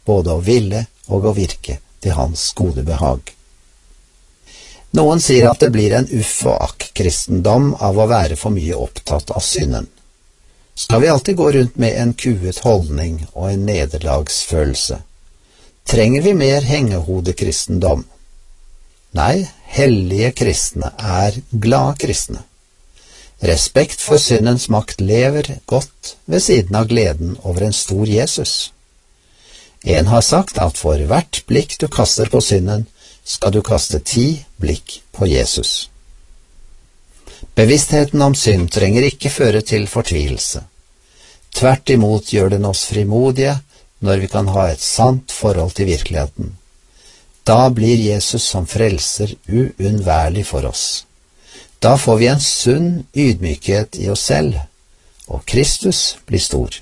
både å ville og å virke til hans gode behag. Noen sier at det blir en uff og akk-kristendom av å være for mye opptatt av synden. Skal vi alltid gå rundt med en kuet holdning og en nederlagsfølelse? Trenger vi mer hengehodekristendom? Nei, hellige kristne er glade kristne. Respekt for syndens makt lever godt ved siden av gleden over en stor Jesus. En har sagt at for hvert blikk du kaster på synden, skal du kaste 10 blikk på Jesus. Bevisstheten om synd trenger ikke føre til fortvilelse. Tvert imot gjør den oss frimodige når vi kan ha et sant forhold til virkeligheten. Da blir Jesus som frelser uunnværlig for oss. Da får vi en sunn ydmykhet i oss selv, og Kristus blir stor.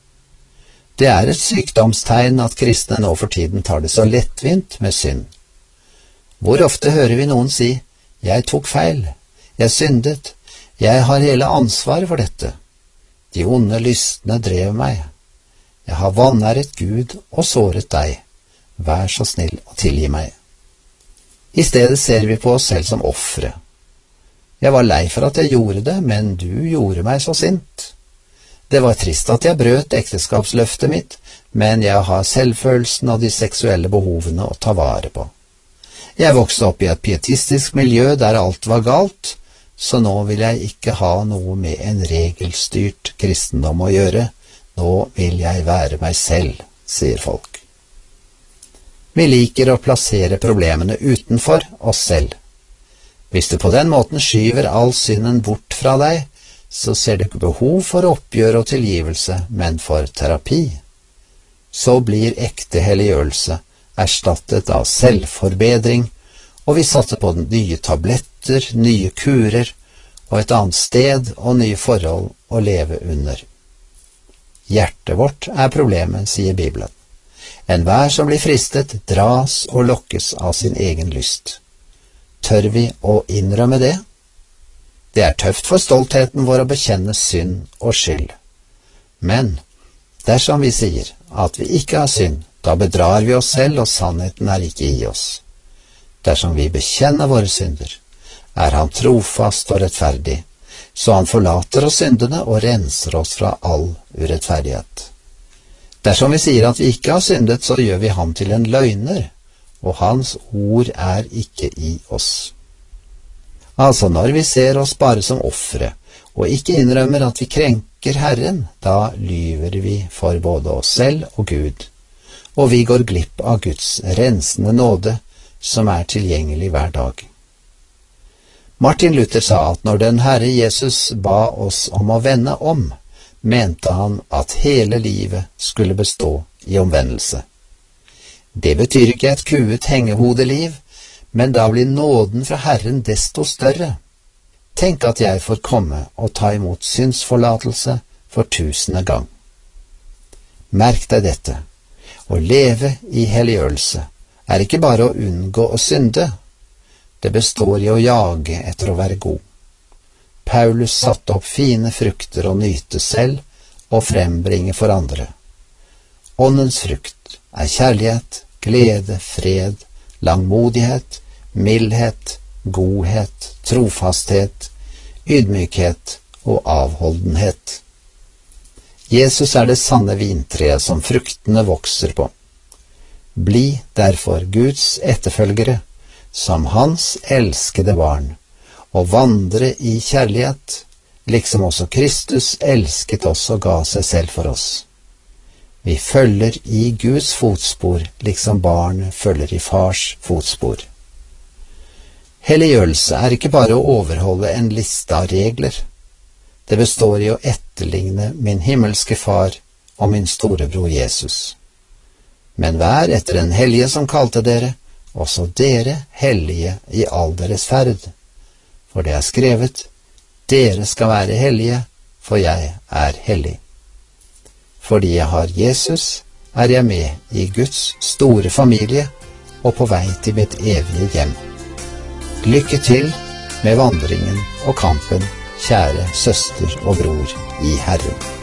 Det er et sykdomstegn at kristne nå for tiden tar det så lettvint med synd. Hvor ofte hører vi noen si, «Jeg tok feil, jeg syndet, jeg har hele ansvaret for dette. De onde lystne drev meg. Jeg har vanæret Gud og såret deg. Vær så snill og tilgi meg.» I stedet ser vi på oss selv som ofre. Jeg var lei for at jeg gjorde det, men du gjorde meg så sint. Det var trist at jeg brøt ekteskapsløftet mitt, men jeg har selvfølelsen og de seksuelle behovene å ta vare på. Jeg vokste opp i et pietistisk miljø der alt var galt, så nå vil jeg ikke ha noe med en regelstyrt kristendom å gjøre. Nå vil jeg være meg selv, sier folk. Vi liker å plassere problemene utenfor oss selv. Hvis du på den måten skyver all synden bort fra deg, så ser du ikke behov for oppgjør og tilgivelse, men for terapi. Så blir ekte helliggjørelse erstattet av selvforbedring, og vi satser på nye tabletter, nye kurer, og et annet sted og nye forhold å leve under. Hjertet vårt er problemet, sier Bibelen. Enhver som blir fristet, dras og lokkes av sin egen lyst. Tør vi å innrømme det? Det er tøft for stoltheten vår å bekjenne synd og skyld. Men dersom vi sier at vi ikke har synd, da bedrar vi oss selv, og sannheten er ikke i oss. Dersom vi bekjenner våre synder, er han trofast og rettferdig, så han forlater oss syndene og renser oss fra all urettferdighet. Dersom vi sier at vi ikke har syndet, så gjør vi ham til en løgner, og hans ord er ikke i oss. Altså, når vi ser oss bare som ofre, og ikke innrømmer at vi krenker Herren, da lyver vi for både oss selv og Gud, og vi går glipp av Guds rensende nåde, som er tilgjengelig hver dag. Martin Luther sa at når den Herre Jesus ba oss om å vende om, mente han at hele livet skulle bestå i omvendelse. Det betyr ikke et kuet hengehodeliv, men da blir nåden fra Herren desto større. Tenk at jeg får komme og ta imot syndsforlatelse for 1000. gang. Merk deg dette. Å leve i helliggjørelse er ikke bare å unngå å synde. Det består i å jage etter å være god. Paulus satte opp fine frukter å nyte selv og frembringe for andre. Åndens frukt er kjærlighet, glede, fred, langmodighet, mildhet, godhet, trofasthet, ydmykhet og avholdenhet. Jesus er det sanne vintreet som fruktene vokser på. Bli derfor Guds etterfølgere, som hans elskede barn, og vandre i kjærlighet, liksom også Kristus elsket oss og ga seg selv for oss. Vi følger i Guds fotspor, liksom barn følger i fars fotspor. Helliggjørelse er ikke bare å overholde en liste av regler. Det består i å etterligne min himmelske far og min storebror Jesus. Men vær etter den hellige som kalte dere, også dere hellige i all deres ferd. For det er skrevet, dere skal være hellige, for jeg er hellig. Fordi jeg har Jesus, er jeg med i Guds store familie og på vei til mitt evige hjem. Lykke til med vandringen og kampen, kjære søster og bror i Herren.